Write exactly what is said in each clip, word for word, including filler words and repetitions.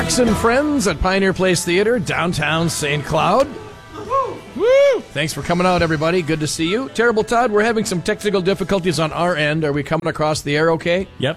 Ox and Friends at Pioneer Place Theater, downtown Saint Cloud. Woo! Thanks for coming out, everybody. Good to see you. Terrible Todd, we're having some technical difficulties on our end. Are we coming across the air okay? Yep.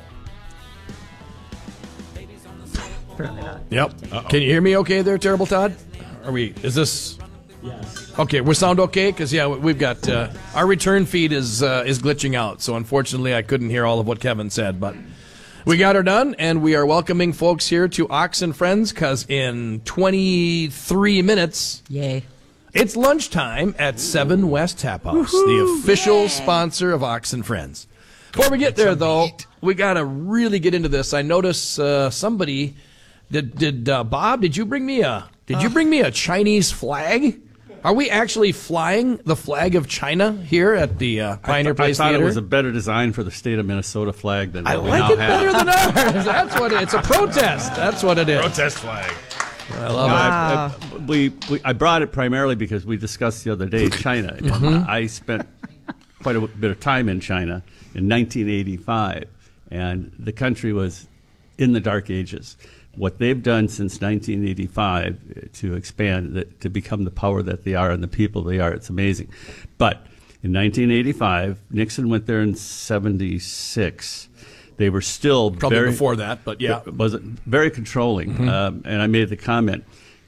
Apparently not. Yep. Uh-oh. Can you hear me okay there, Terrible Todd? Are we, is this... Yes. Okay, we sound okay? Because, yeah, we've got, uh, our return feed is uh, is glitching out, so unfortunately I couldn't hear all of what Kevin said, but we got her done, and we are welcoming folks here to Ox and Friends, because in twenty-three minutes... Yay. It's lunchtime at Seven West Tap House, Woo-hoo, the official yeah. sponsor of Ox and Friends. Before we get there, though, we got to really get into this. I notice uh, somebody... Did, did uh, Bob, did you bring me a... Did you bring me a Chinese flag? Are we actually flying the flag of China here at the uh, Pioneer I th- Place I thought Theater? it was a better design for the state of Minnesota flag than what I we like now it have. better than ours. That's what it, it's a protest. That's what it is. Protest flag. I love No, it. I, I, we, we, I brought it primarily because we discussed the other day China. Mm-hmm. I spent quite a bit of time in China in nineteen eighty-five, and the country was in the dark ages. What they've done since nineteen eighty-five to expand, to become the power that they are and the people they are, it's amazing. But in nineteen eighty-five, Nixon went there in seventy-six. They were still Probably very, before that, but yeah. wasn't very controlling. Mm-hmm. Um, and I made the comment,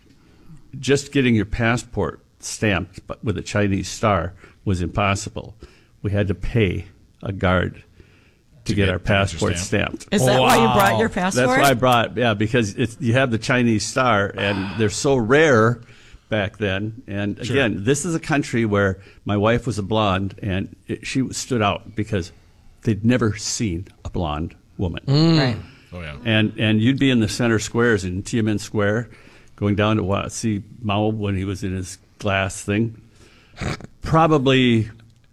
just getting your passport stamped but with a Chinese star was impossible. We had to pay a guard to, to get, get our passport stamped. Is that wow. why you brought your passport? That's why I brought, yeah, because it's, you have the Chinese star, and they're so rare back then. And sure. again, this is a country where my wife was a blonde, and it, she stood out because they'd never seen a blonde woman. Mm. Right. Oh, yeah. And and you'd be in the center squares in Tiananmen Square, going down to what, see Mao when he was in his glass thing. Probably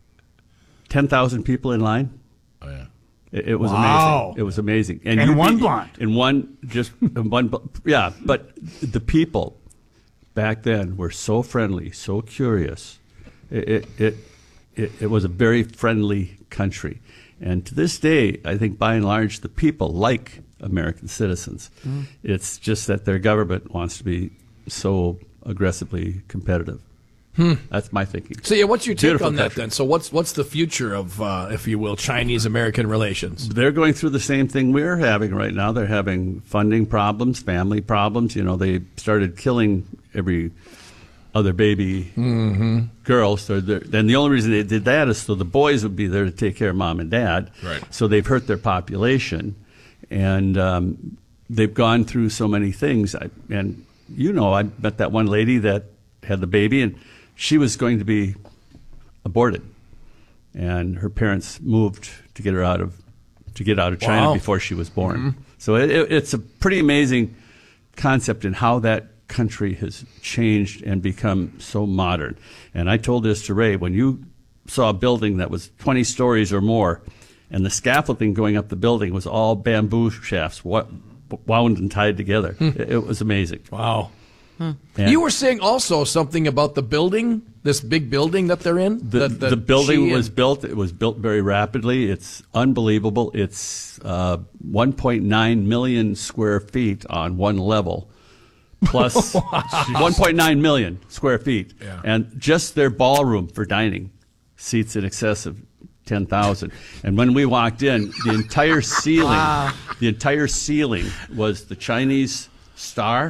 ten thousand people in line. Oh, yeah. It, it was Wow. amazing. It was amazing. And you'd one be- blonde. And one, just and one, bl- yeah. But the people back then were so friendly, so curious. It it it, it, it was a very friendly country. And to this day, I think by and large, the people like American citizens. Mm. It's just that their government wants to be so aggressively competitive. Hmm. That's my thinking. So, yeah, what's your take Beautiful on that country. then? So what's what's the future of, uh, if you will, Chinese-American relations? They're going through the same thing we're having right now. They're having funding problems, family problems. You know, they started killing every other baby mm-hmm. girl. So then the only reason they did that is so the boys would be there to take care of mom and dad. Right. So they've hurt their population, and um, they've gone through so many things. I, and you know, I met that one lady that had the baby, and she was going to be aborted, and her parents moved to get her out of to get out of China Wow. before she was born. Mm-hmm. So it, it, it's a pretty amazing concept in how that country has changed and become so modern. And I told this to Ray, when you saw a building that was twenty stories or more, and the scaffolding going up the building was all bamboo shafts wound and tied together. Hmm. It, it was amazing. Wow. And You were saying also something about the building, this big building that they're in? The, that, that the building she was and- built. It was built very rapidly. It's unbelievable. It's uh, one point nine million square feet on one level, plus one point nine million square feet, Yeah. and just their ballroom for dining seats in excess of ten thousand. And when we walked in, the entire ceiling, Wow. the entire ceiling was the Chinese star.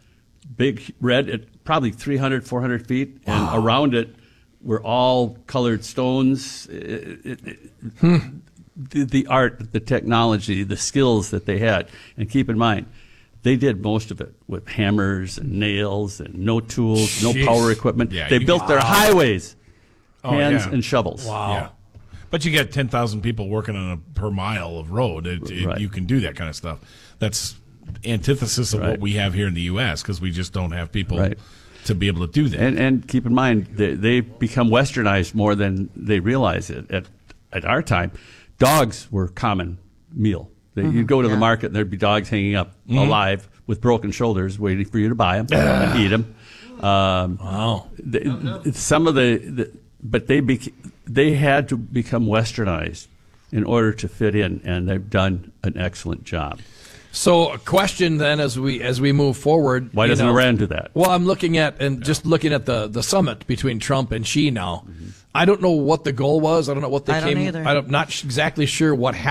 Big red, at probably three hundred, four hundred feet, and Wow. around it were all colored stones. It, it, it, Hmm. the, the art, the technology, the skills that they had. And keep in mind, they did most of it with hammers and nails and no tools, no Jeez. power equipment. Yeah, they you built can- their highways, Oh, hands yeah. and shovels. Wow. Yeah. But you get ten thousand people working on a per mile of road. It, it, Right. You can do that kind of stuff. That's antithesis of Right. what we have here in the U S because we just don't have people Right. to be able to do that. And, and keep in mind, they, they become westernized more than they realize it. At, at our time, dogs were common meal. They, you'd go to the market, and there'd be dogs hanging up alive with broken shoulders, waiting for you to buy them and eat them. Um, Wow. the, some of the, the but they bec- they had to become westernized in order to fit in, and they've done an excellent job. So, a question then, as we as we move forward. Why you doesn't know, Iran do that? Well, I'm looking at and just looking at the the summit between Trump and Xi now. I don't know what the goal was. I don't know what they I don't came. either. I'm not exactly sure what happened.